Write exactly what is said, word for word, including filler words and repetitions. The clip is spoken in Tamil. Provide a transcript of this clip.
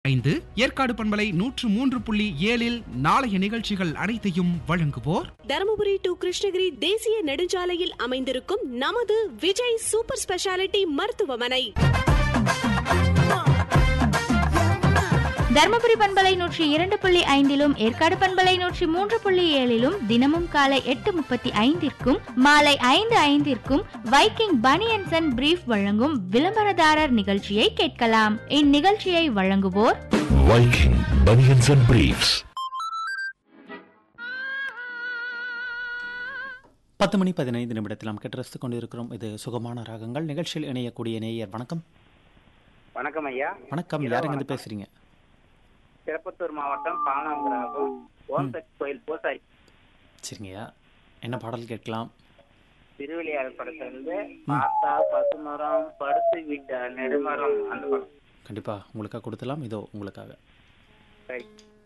ஐந்து ஏற்காடு பண்பலை நூற்று மூன்று புள்ளி ஏழில் நாளைய நிகழ்ச்சிகள் அனைத்தையும் வழங்குவோர் தருமபுரி டு கிருஷ்ணகிரி தேசிய நெடுஞ்சாலையில் அமைந்திருக்கும் நமது விஜய் சூப்பர் ஸ்பெஷாலிட்டி மருத்துவமனை. தர்மபுரி பண்பலை நூற்றி இரண்டு புள்ளி ஐந்திலும் ஏற்காடு பண்பலை நூற்றி மூன்று புள்ளி ஏழிலும் தினமும் காலை எட்டு முப்பத்தி ஐந்திற்கும் மாலை ஐந்து ஐந்திற்கும் வைக்கிங் பனியன்ஸ் அண்ட் பிரீஃப் வழங்கும் விளம்பரதாரர் நிகழ்ச்சியை கேட்கலாம். இந்நிகழ்ச்சியை வழங்குவோர் வைக்கிங் பனியன்ஸ் அண்ட் பிரீஃப்ஸ். பத்து மணி பதினைந்து நிமிடத்தில் நாம் கேட்டு ரசித்துக் கொண்டிருக்கிறோம். இது சுகமான ராகங்கள் நிகழ்ச்சியில் இணையக்கூடிய நேயர். வணக்கம். வணக்கம் ஐயா. வணக்கம். யாருங்க இருந்து பேசுறீங்க? திருப்பத்தூர் மாவட்டம் பானாங்கிராமம் ஓம் சக்தி கோயில் பூசாரி. சரிங்கய்யா, என்ன பாடல் கேட்கலாம்? திருவிளையாடல் படத்திலிருந்து பார்த்தா பசுமரம் படுத்து விட்ட நெடுமரம் அந்த படம். கண்டிப்பா உங்களுக்காக கொடுத்தலாம். இதோ உங்களுக்காக. சரி.